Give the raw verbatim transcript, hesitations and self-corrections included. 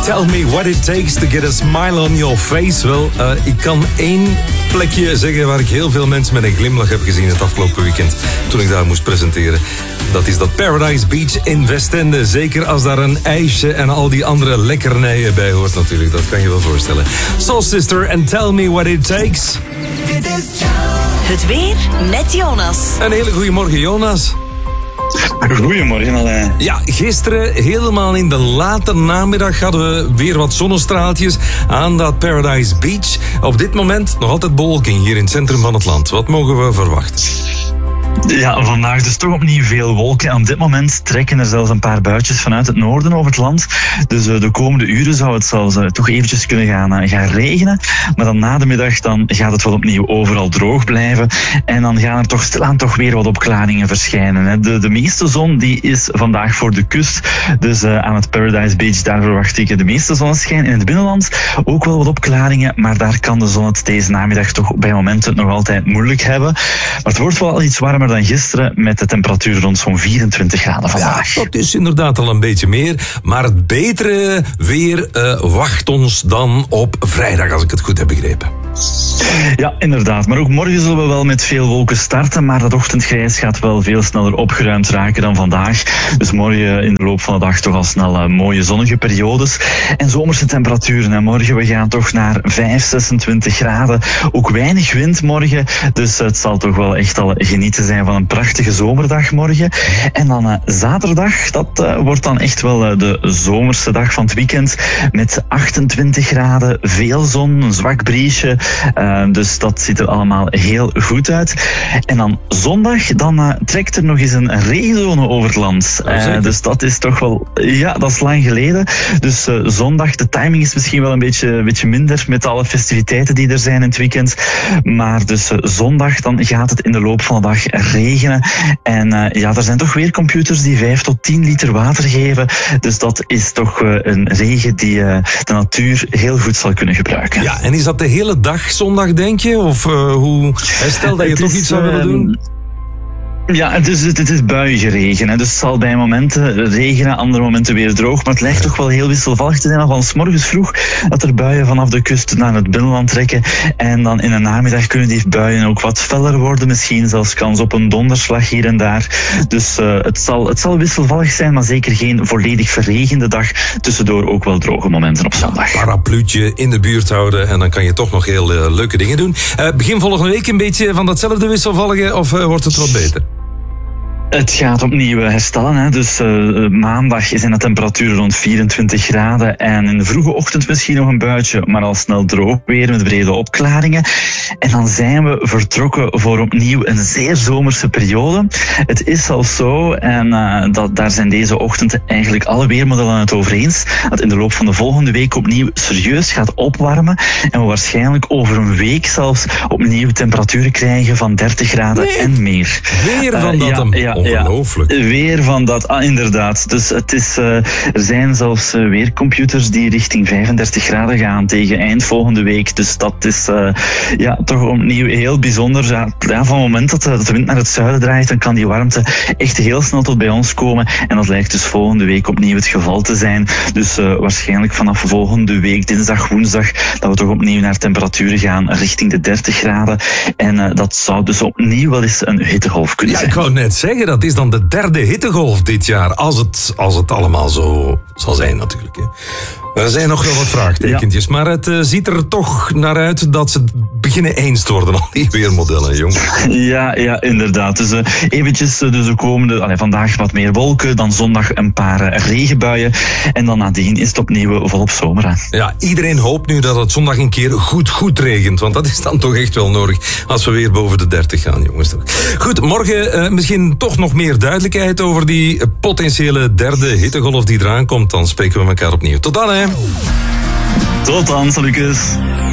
Tell me what it takes to get a smile on your face. Wel, uh, ik kan één plekje zeggen waar ik heel veel mensen met een glimlach heb gezien het afgelopen weekend toen ik daar moest presenteren. Dat is dat Paradise Beach in Westende. Zeker als daar een ijsje en al die andere lekkernijen bij hoort natuurlijk. Dat kan je wel voorstellen. Soul Sister and Tell me what it takes. Het weer met Jonas. Een hele goede morgen, Jonas. Goedemorgen Alain. Ja, gisteren helemaal in de late namiddag hadden we weer wat zonnestraaltjes aan dat Paradise Beach. Op dit moment nog altijd bewolking hier in het centrum van het land. Wat mogen we verwachten? Ja, vandaag dus toch opnieuw veel wolken. En op dit moment trekken er zelfs een paar buitjes vanuit het noorden over het land. Dus uh, de komende uren zou het zelfs uh, toch eventjes kunnen gaan, uh, gaan regenen. Maar dan na de middag dan gaat het wel opnieuw overal droog blijven. En dan gaan er toch stilaan toch weer wat opklaringen verschijnen. Hè. De, de meeste zon die is vandaag voor de kust. Dus uh, aan het Paradise Beach, daar verwacht ik de meeste zonneschijn. In het binnenland ook wel wat opklaringen. Maar daar kan de zon het deze namiddag toch bij momenten nog altijd moeilijk hebben. Maar het wordt wel iets warmer dan gisteren met de temperatuur rond zo'n vierentwintig graden vandaag. Ja, dat is inderdaad al een beetje meer. Maar het betere weer uh, wacht ons dan op vrijdag, als ik het goed heb begrepen. Ja, inderdaad. Maar ook morgen zullen we wel met veel wolken starten. Maar dat ochtendgrijs gaat wel veel sneller opgeruimd raken dan vandaag. Dus morgen in de loop van de dag toch al snel uh, mooie zonnige periodes. En zomerse temperaturen. En morgen we gaan toch naar vijf, zesentwintig graden. Ook weinig wind morgen. Dus uh, het zal toch wel echt al genieten zijn van een prachtige zomerdag morgen. En dan uh, zaterdag, dat uh, wordt dan echt wel uh, de zomerse dag van het weekend. Met achtentwintig graden, veel zon, een zwak briesje. Uh, dus dat ziet er allemaal heel goed uit. En dan zondag, dan uh, trekt er nog eens een regenzone over het land. Uh, dus dat is toch wel... Ja, dat is lang geleden. Dus uh, zondag, de timing is misschien wel een beetje, een beetje minder met alle festiviteiten die er zijn in het weekend. Maar dus uh, zondag, dan gaat het in de loop van de dag regenen. En uh, ja, er zijn toch weer computers die vijf tot tien liter water geven. Dus dat is toch uh, een regen die uh, de natuur heel goed zal kunnen gebruiken. Ja, en is dat de hele dag zondag, denk je? Of uh, hoe? Stel dat je het toch is, iets zou willen doen? Ja, het is, het is buienregen. Hè. Dus het zal bij momenten regenen, andere momenten weer droog. Maar het lijkt toch wel heel wisselvallig te zijn. Al van 's morgens vroeg dat er buien vanaf de kust naar het binnenland trekken. En dan in de namiddag kunnen die buien ook wat feller worden. Misschien zelfs kans op een donderslag hier en daar. Dus uh, het, zal, het zal wisselvallig zijn, maar zeker geen volledig verregende dag. Tussendoor ook wel droge momenten op zondag. Parapluutje in de buurt houden en dan kan je toch nog heel uh, leuke dingen doen. Uh, begin volgende week een beetje van datzelfde wisselvallige of uh, wordt het wat beter? Het gaat opnieuw herstellen. Hè. Dus uh, maandag zijn de temperaturen rond vierentwintig graden. En in de vroege ochtend misschien nog een buitje, maar al snel droog weer met brede opklaringen. En dan zijn we vertrokken voor opnieuw een zeer zomerse periode. Het is al zo, en uh, dat, daar zijn deze ochtend eigenlijk alle weermodellen het over eens, dat in de loop van de volgende week opnieuw serieus gaat opwarmen. En we waarschijnlijk over een week zelfs opnieuw temperaturen krijgen van dertig graden nee. en meer. Weer van dat uh, ja, ja, ongelooflijk. Ja, weer van dat, ah, inderdaad. Dus het is, uh, er zijn zelfs uh, weercomputers die richting vijfendertig graden gaan tegen eind volgende week. Dus dat is uh, ja, toch opnieuw heel bijzonder. Ja, van het moment dat, dat de wind naar het zuiden draait, dan kan die warmte echt heel snel tot bij ons komen. En dat lijkt dus volgende week opnieuw het geval te zijn. Dus uh, waarschijnlijk vanaf volgende week, dinsdag, woensdag, dat we toch opnieuw naar temperaturen gaan richting de dertig graden. En uh, dat zou dus opnieuw wel eens een hittegolf kunnen ja, zijn. Ik wou net zeggen, dat is dan de derde hittegolf dit jaar. Als het, als het allemaal zo zal zijn natuurlijk. Hè. Er zijn nog wel wat vraagtekentjes, ja. Maar het uh, ziet er toch naar uit dat ze beginnen eens te worden, al die weermodellen, jong. Ja, ja, inderdaad. Dus uh, eventjes uh, dus de komende, allee, vandaag wat meer wolken, dan zondag een paar uh, regenbuien. En dan nadien is het opnieuw volop zomer. Hè. Ja, iedereen hoopt nu dat het zondag een keer goed, goed regent. Want dat is dan toch echt wel nodig als we weer boven de dertig gaan, jongens. Goed, morgen uh, misschien toch nog meer duidelijkheid over die potentiële derde hittegolf die eraan komt. Dan spreken we elkaar opnieuw. Tot dan, hè. Tot dan, salutjes.